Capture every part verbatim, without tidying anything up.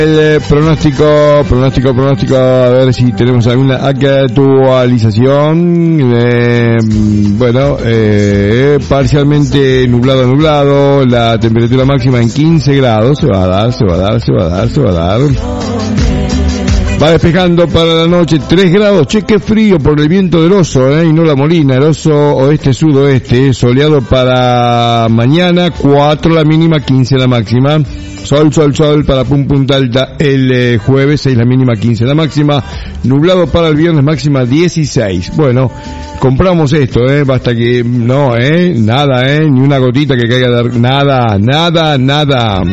El eh, pronóstico, pronóstico, pronóstico, a ver si tenemos alguna actualización. Eh, bueno, eh, parcialmente nublado, nublado, la temperatura máxima en quince grados, se va a dar, se va a dar, se va a dar, se va a dar. Va despejando para la noche, tres grados, che, qué frío por el viento del oso, eh, y no la molina, el oso oeste-sudoeste, soleado para mañana, cuatro la mínima, quince la máxima. Sol, sol, sol para Pum Punta Alta el eh, jueves, seis la mínima, quince la máxima. Nublado para el viernes, máxima dieciséis. Bueno, compramos esto, eh, basta que, no, eh, nada, eh, ni una gotita que caiga de, nada, nada, nada.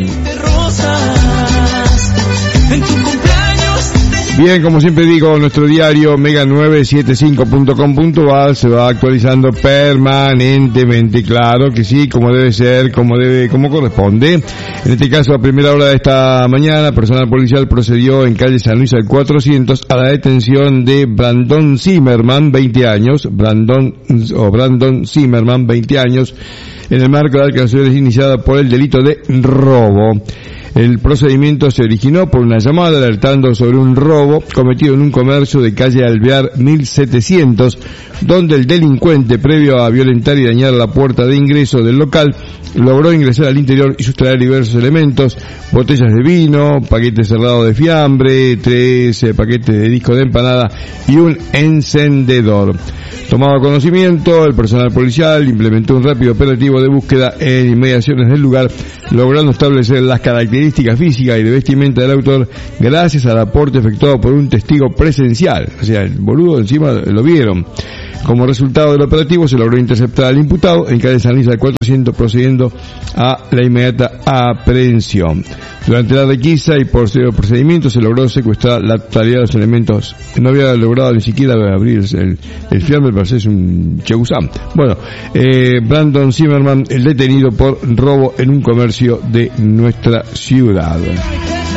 Bien, como siempre digo, nuestro diario mega nueve setenta y cinco punto com punto a r se va actualizando permanentemente, claro que sí, como debe ser, como debe, como corresponde. En este caso, a primera hora de esta mañana, personal policial procedió en calle San Luis al cuatrocientos a la detención de Brandon Zimmerman, veinte años, Brandon, o Brandon Zimmerman, veinte años, en el marco de alcanzaciones iniciada por el delito de robo. El procedimiento se originó por una llamada alertando sobre un robo cometido en un comercio de calle Alvear mil setecientos, donde el delincuente, previo a violentar y dañar la puerta de ingreso del local, logró ingresar al interior y sustraer diversos elementos: botellas de vino, paquetes cerrados de fiambre, tres eh, paquetes de disco de empanada y un encendedor. Tomado conocimiento, el personal policial implementó un rápido operativo de búsqueda en inmediaciones del lugar, logrando establecer las características físicas y de vestimenta del autor gracias al aporte efectuado por un testigo presencial. O sea, el boludo encima lo vieron. Como resultado del operativo se logró interceptar al imputado en calle San Luis al cuatrocientos, procediendo a la inmediata aprehensión. Durante la requisa y por procedimiento se logró secuestrar la totalidad de los elementos. No había logrado ni siquiera abrir el, el fiambre, pero es un chegusán. Bueno, eh, Brandon Zimmerman, el detenido por robo en un comercio de nuestra ciudad.